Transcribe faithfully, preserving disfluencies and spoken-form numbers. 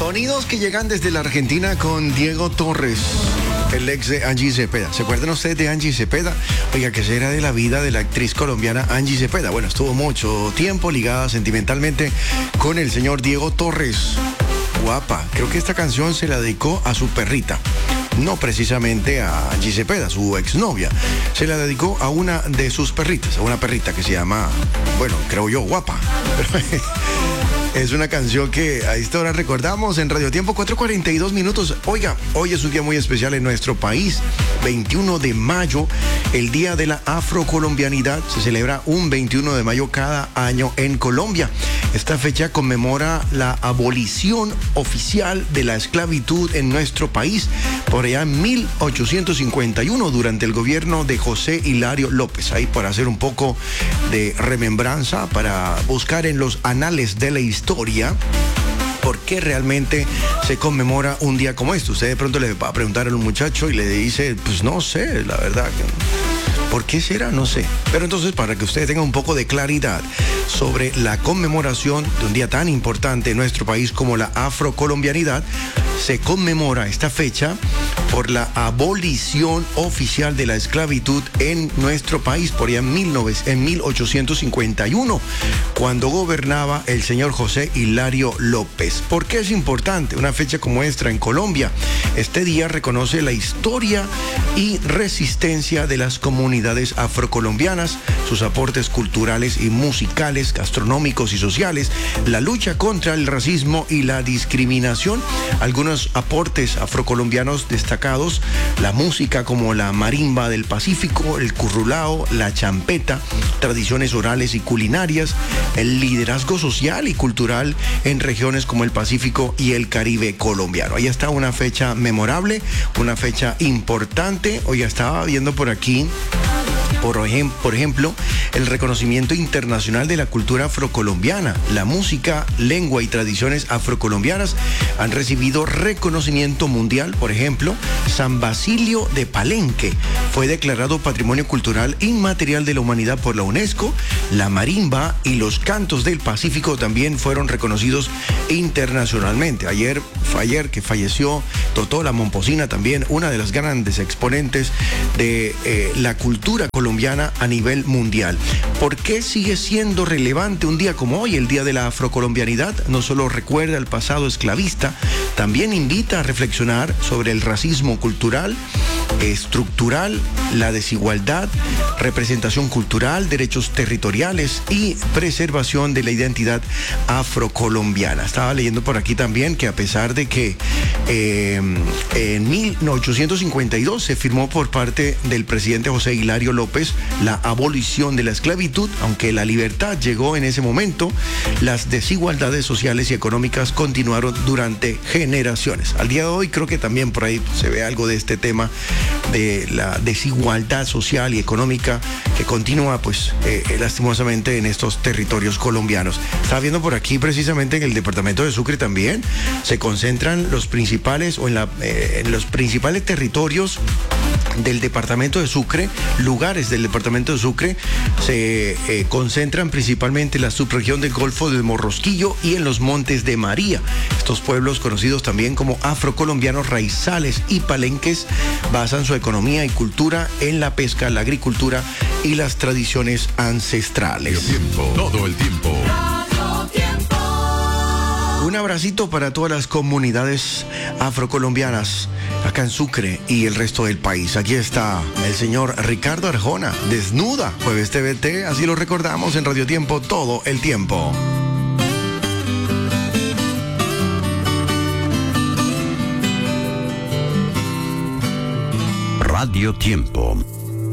Sonidos que llegan desde la Argentina con Diego Torres, el ex de Angie Cepeda. ¿Se acuerdan ustedes de Angie Cepeda? Oiga, ¿qué será de la vida de la actriz colombiana Angie Cepeda? Bueno, estuvo mucho tiempo ligada sentimentalmente con el señor Diego Torres. Guapa, creo que esta canción se la dedicó a su perrita. No precisamente a Angie Cepeda, su exnovia. Se la dedicó a una de sus perritas, a una perrita que se llama, bueno, creo yo, Guapa. Es una canción que a esta hora recordamos en Radio Tiempo, cuatro cuarenta y dos minutos. Oiga, hoy es un día muy especial en nuestro país, veintiuno de mayo, el Día de la Afrocolombianidad. Se celebra un veintiuno de mayo cada año en Colombia. Esta fecha conmemora la abolición oficial de la esclavitud en nuestro país, por allá en mil ochocientos cincuenta y uno, durante el gobierno de José Hilario López. Ahí para hacer un poco de remembranza, para buscar en los anales de la historia historia, ¿por qué realmente se conmemora un día como este? Usted de pronto le va a preguntar a un muchacho y le dice, pues no sé, la verdad, ¿por qué será? No sé. Pero entonces, para que usted tenga un poco de claridad sobre la conmemoración de un día tan importante en nuestro país como la afrocolombianidad, se conmemora esta fecha por la abolición oficial de la esclavitud en nuestro país, por allá en, en mil ochocientos cincuenta y uno, cuando gobernaba el señor José Hilario López. ¿Por qué es importante una fecha como esta en Colombia? Este día reconoce la historia y resistencia de las comunidades afrocolombianas, sus aportes culturales y musicales, gastronómicos y sociales, la lucha contra el racismo y la discriminación. Algunos aportes afrocolombianos destacados: la música como la marimba del Pacífico, el currulao, la champeta, tradiciones orales y culinarias, el liderazgo social y cultural en regiones como el Pacífico y el Caribe colombiano. Ahí está una fecha memorable, una fecha importante. Hoy estaba viendo por aquí, Por, ejem- por ejemplo, el reconocimiento internacional de la cultura afrocolombiana. La música, lengua y tradiciones afrocolombianas han recibido reconocimiento mundial. Por ejemplo, San Basilio de Palenque fue declarado Patrimonio Cultural Inmaterial de la Humanidad por la UNESCO. La marimba y los cantos del Pacífico también fueron reconocidos internacionalmente. Ayer, fue ayer que falleció Totó la Momposina, también una de las grandes exponentes de eh, la cultura colombiana colombiana a nivel mundial. ¿Por qué sigue siendo relevante un día como hoy, el Día de la Afrocolombianidad? No solo recuerda el pasado esclavista, también invita a reflexionar sobre el racismo cultural, estructural, la desigualdad, representación cultural, derechos territoriales y preservación de la identidad afrocolombiana. Estaba leyendo por aquí también que, a pesar de que eh, en mil ochocientos cincuenta y dos se firmó por parte del presidente José Hilario López la abolición de la esclavitud, aunque la libertad llegó en ese momento, las desigualdades sociales y económicas continuaron durante generaciones. Al día de hoy creo que también por ahí se ve algo de este tema de la desigualdad social y económica que continúa, pues, eh, lastimosamente en estos territorios colombianos. Estaba viendo por aquí, precisamente en el departamento de Sucre también se concentran los principales o en, la, eh, en los principales territorios del departamento de Sucre, lugares del departamento de Sucre, se eh, concentran principalmente en la subregión del Golfo del Morrosquillo y en los Montes de María. Estos pueblos, conocidos también como afrocolombianos raizales y palenques, basan su economía y cultura en la pesca, la agricultura y las tradiciones ancestrales. Tiempo, todo el tiempo. Un abracito para todas las comunidades afrocolombianas acá en Sucre y el resto del país. Aquí está el señor Ricardo Arjona, Desnuda, Jueves T V T, así lo recordamos en Radio Tiempo todo el tiempo. Radio Tiempo.